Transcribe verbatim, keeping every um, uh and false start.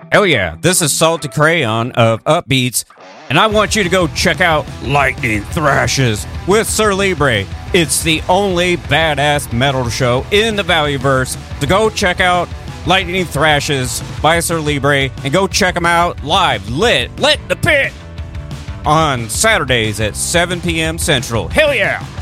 Hell yeah, this is Salty Crayon of Upbeats, and I want you to go check out Lightning Thrashes with Sir Libre. It's the only badass metal show in the Valleyverse, so go check out Lightning Thrashes by Sir Libre, and go check them out live, lit, lit the pit, on Saturdays at seven p.m. Central. Hell yeah!